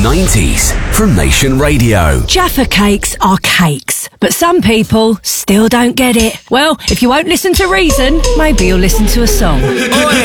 90s from Nation Radio. Jaffa cakes are cakes, but some people still don't get it. Well, if you won't listen to reason, maybe you'll listen to a song. Oi!